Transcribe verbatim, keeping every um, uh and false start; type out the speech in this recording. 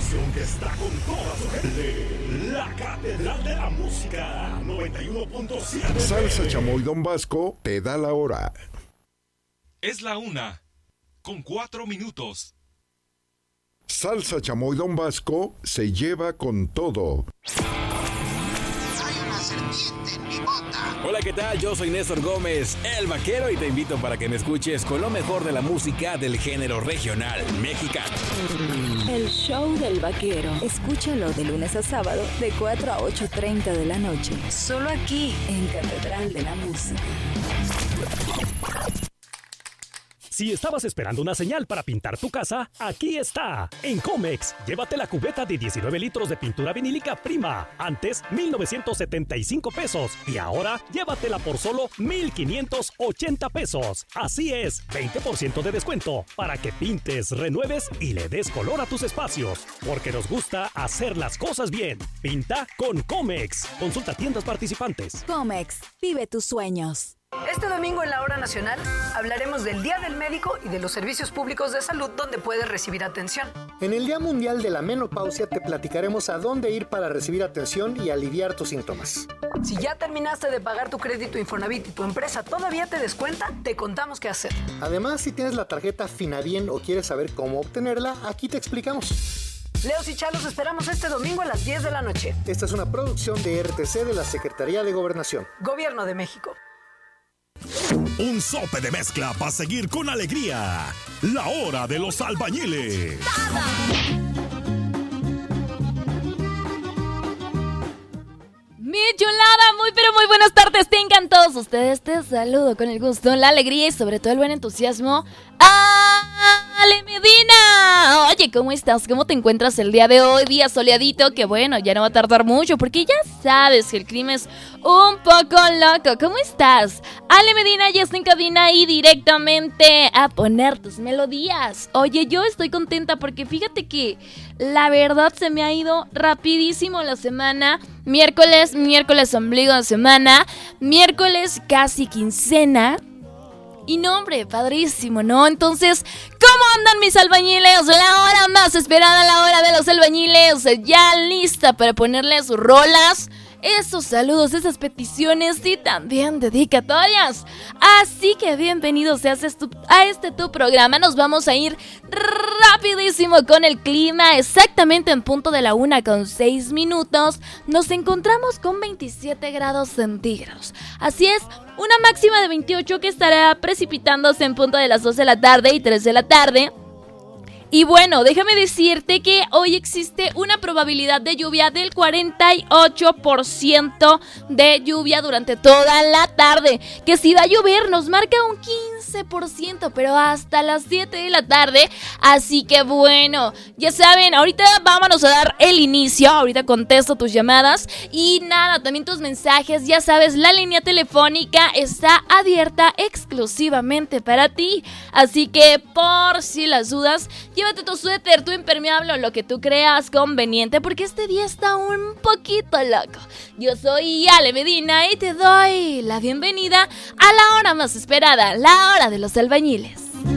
estación que está con toda su gente. La Catedral de la Música, noventa y uno punto siete. Salsa Chamoy Don Vasco te da la hora. Es la una, con cuatro minutos. Salsa Chamoy Don Vasco se lleva con todo. Hay una serpiente en mi bota. Hola, ¿qué tal? Yo soy Néstor Gómez, el vaquero, y te invito para que me escuches con lo mejor de la música del género regional mexicano. El show del vaquero. Escúchalo de lunes a sábado de cuatro a ocho treinta de la noche. Solo aquí en Catedral de la Música. Si estabas esperando una señal para pintar tu casa, aquí está. En Comex, llévate la cubeta de diecinueve litros de pintura vinílica Prima. Antes, mil novecientos setenta y cinco pesos. Y ahora, llévatela por solo mil quinientos ochenta pesos. Así es, veinte por ciento de descuento para que pintes, renueves y le des color a tus espacios. Porque nos gusta hacer las cosas bien. Pinta con Comex. Consulta tiendas participantes. Comex, vive tus sueños. Este domingo en la Hora Nacional hablaremos del Día del Médico y de los servicios públicos de salud donde puedes recibir atención. En el Día Mundial de la Menopausia te platicaremos a dónde ir para recibir atención y aliviar tus síntomas. Si ya terminaste de pagar tu crédito Infonavit y tu empresa todavía te descuenta, te contamos qué hacer. Además, si tienes la tarjeta Finabien o quieres saber cómo obtenerla, aquí te explicamos. Leos y Chalos esperamos este domingo a las diez de la noche. Esta es una producción de R T C de la Secretaría de Gobernación. Gobierno de México. Un sope de mezcla para seguir con alegría. La hora de los albañiles. Mi chulada, muy pero muy buenas tardes. Tengan todos ustedes. Te saludo con el gusto, la alegría y sobre todo el buen entusiasmo. ¡Ale Medina! Oye, ¿cómo estás? ¿Cómo te encuentras el día de hoy? Día soleadito, que bueno, ya no va a tardar mucho porque ya sabes que el clima es un poco loco. ¿Cómo estás? Ale Medina ya está en cabina y directamente a poner tus melodías. Oye, yo estoy contenta porque fíjate que la verdad se me ha ido rapidísimo la semana. Miércoles, miércoles ombligo de semana, miércoles casi quincena. Y no, hombre, padrísimo, ¿no? Entonces, ¿cómo andan mis albañiles? La hora más esperada, la hora de los albañiles. Ya lista para ponerle sus rolas, esos saludos, esas peticiones y también dedicatorias. Así que bienvenidos seas a este tu programa. Nos vamos a ir rapidísimo con el clima. Exactamente en punto de la una con seis minutos. Nos encontramos con veintisiete grados centígrados. Así es, una máxima de veintiocho que estará precipitándose en punto de las dos de la tarde y tres de la tarde. Y bueno, déjame decirte que hoy existe una probabilidad de lluvia del cuarenta y ocho por ciento de lluvia durante toda la tarde. Que si va a llover nos marca un quince por ciento, pero hasta las siete de la tarde. Así que bueno, ya saben, ahorita vámonos a dar el inicio. Ahorita contesto tus llamadas y nada, también tus mensajes. Ya sabes, la línea telefónica está abierta exclusivamente para ti. Así que por si las dudas, llévate tu suéter, tu impermeable o lo que tú creas conveniente porque este día está un poquito loco. Yo soy Ale Medina y te doy la bienvenida a la hora más esperada, la hora de los albañiles.